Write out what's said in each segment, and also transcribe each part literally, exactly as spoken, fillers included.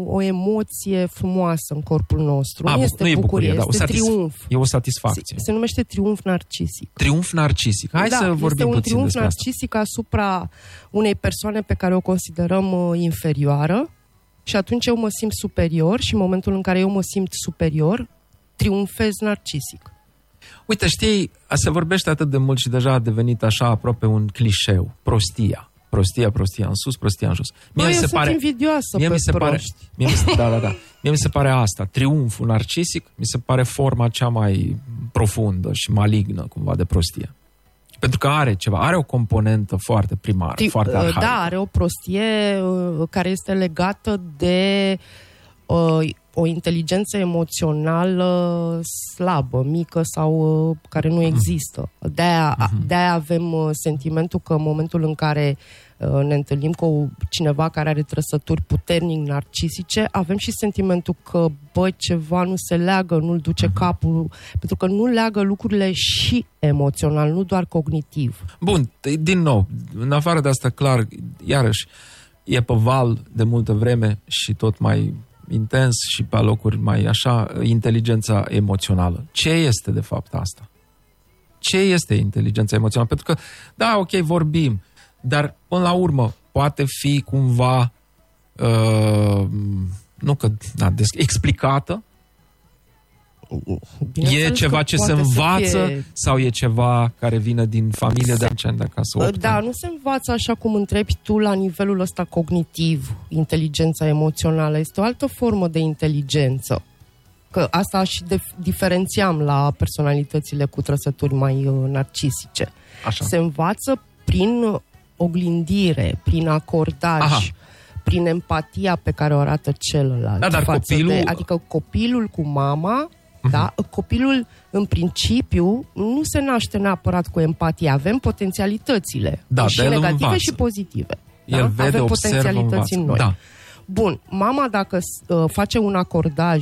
o emoție frumoasă în corpul nostru. A, nu este nu e bucurie, bucurie, este da, o satisf- triumf. E o satisfacție. Se, se numește triumf narcisic. Triumf narcisic. Hai da, să vorbim puțin puțin despre asta. este un triumf narcisic asupra unei persoane pe care o considerăm uh, inferioară și atunci eu mă simt superior și în momentul în care eu mă simt superior, triumfez narcisic. Uite, știi, se vorbește atât de mult și deja a devenit așa aproape un clișeu. Prostia. Prostia, prostia în sus, prostia în jos. Mie Bă, mi eu se sunt pare, invidioasă mie pe mi se pare, proști. mie mi se, da, da, da. Mie mi se pare asta, triumful narcisic, mi se pare forma cea mai profundă și malignă, cumva, de prostie. Pentru că are ceva, are o componentă foarte primară, Tri- foarte arhaică. Da, are o prostie uh, care este legată de uh, o inteligență emoțională slabă, mică sau uh, care nu există. De-aia, uh-huh. de-aia avem uh, sentimentul că în momentul în care uh, ne întâlnim cu cineva care are trăsături puternic narcisice, avem și sentimentul că, bă, ceva nu se leagă, nu-l duce uh-huh. capul, pentru că nu leagă lucrurile și emoțional, nu doar cognitiv. Bun, din nou, în afară de asta, clar, iarăși, e pe val de multă vreme și tot mai intens și pe locuri mai așa, inteligența emoțională. Ce este de fapt asta? Ce este inteligența emoțională? Pentru că, da, ok, vorbim, dar până la urmă poate fi cumva uh, nu că, da, explicată? E ceva ce se învață fie... sau e ceva care vine din familie de ani de acasă? opt Da, ani? nu se învață așa cum întrebi tu la nivelul ăsta cognitiv, inteligența emoțională. Este o altă formă de inteligență. Că asta și de- diferențiam la personalitățile cu trăsături mai uh, narcisice. Așa. Se învață prin oglindire, prin acordaj, Aha. prin empatia pe care o arată celălalt. Da, dar față copilul- De, adică copilul cu mama, uh-huh. da, copilul în principiu nu se naște neapărat cu empatie. Avem potențialitățile, Da, și de el negative învață. și pozitive. El da? vede, Avem observă, potențialități în învață. noi. Da. Bun, mama dacă uh, face un acordaj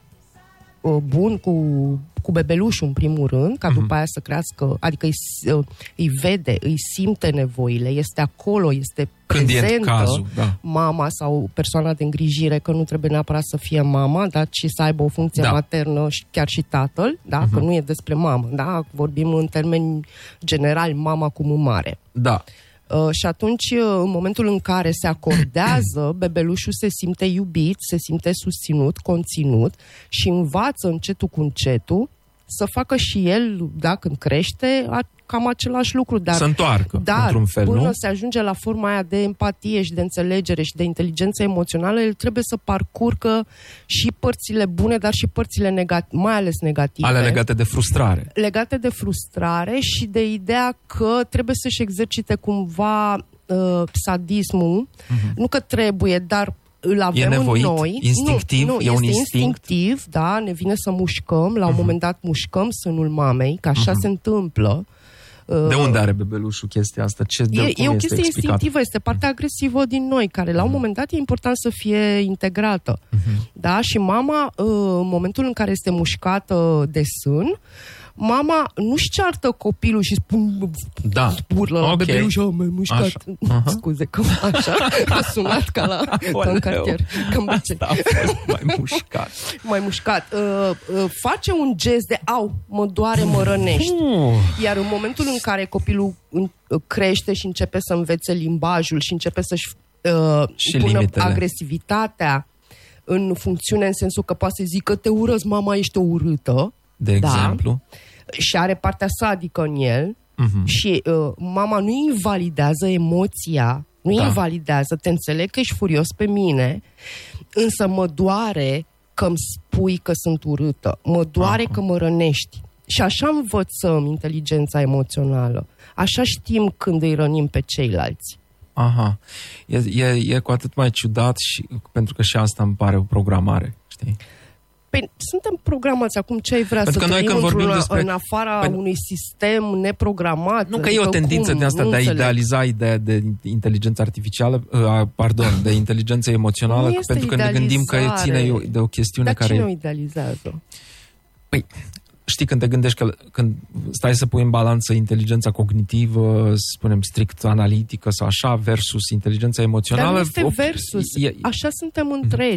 uh, bun cu, cu bebelușul în primul rând, ca uh-huh. după aia să crească, adică îi, uh, îi vede, îi simte nevoile, este acolo, este Când prezentă e cazul, da. mama sau persoana de îngrijire, că nu trebuie neapărat să fie mama, da, ci să aibă o funcție Da. maternă și chiar și tatăl, da, Uh-huh. că nu e despre mamă, da, vorbim în termeni generali, mama cu M mare. Da. Uh, și atunci, uh, în momentul în care se acordează, bebelușul se simte iubit, se simte susținut, conținut și învață încetul cu încetul să facă și el, da, când crește, a, cam același lucru. Dar, Să întoarcă, dar într-un fel, până nu? se ajunge la forma aia de empatie și de înțelegere și de inteligență emoțională, el trebuie să parcurgă și părțile bune, dar și părțile negative, mai ales negative. Ale legate de frustrare. legate de frustrare și de ideea că trebuie să-și exercite cumva uh, sadismul. Uh-huh. Nu că trebuie, dar îl avem nevoit? în noi. Instinctiv? Nu, nu, E un este instinct? instinctiv, da, ne vine să mușcăm. La un uh-huh. moment dat mușcăm sânul mamei, că așa uh-huh. se întâmplă. De unde are bebelușul chestia asta? Ce, de, E, cum e o este chestie explicat? instinctivă, este partea agresivă din noi, care la un moment dat e important să fie integrată. Uh-huh. Da? Și mama, în momentul în care este mușcată de sân, mama nu-și ceartă copilul și spun, Da. urlă la Ok. bebeluș, m-ai mușcat. Așa. Uh-huh. Scuze că așa a sunat ca la în cartier. Că Asta a fost mai mușcat. mai mușcat. Uh, uh, face un gest de au, mă doare, mă rănești. Uh. Iar în momentul în care copilul în, uh, crește și începe să învețe limbajul și începe să-și uh, Și pună limitele. agresivitatea în funcțiune, în sensul că poate să zică te urăsc, mama, ești o urâtă. De Da. exemplu. Și are partea sadică în el. Uh-huh. Și uh, mama nu invalidează emoția, nu Da. invalidează, te înțeleg că ești furios pe mine, însă mă doare că îmi spui că sunt urâtă, mă doare Aha. că mă rănești. Și așa învățăm inteligența emoțională. Așa știm când îi rănim pe ceilalți. Aha. E, e, e cu atât mai ciudat și, pentru că și asta îmi pare o programare, știi? Păi, suntem programați acum, ce ai vrea Pentru să că noi trăim când vorbim într-un, despre- în afara Păi- unui sistem neprogramat? Nu că e o tendință cum? de asta Nu de a înțeleg. idealiza ideea de inteligență artificială, uh, pardon, de inteligență emoțională, Nu este pentru că ne gândim că idealizare. ține de o chestiune Dar care... cine o idealizează? Păi, știi, când te gândești că când stai să pui în balanță inteligența cognitivă, să spunem strict analitică sau așa, versus inteligența emoțională... Dar nu este o- versus. e- Așa suntem întregi.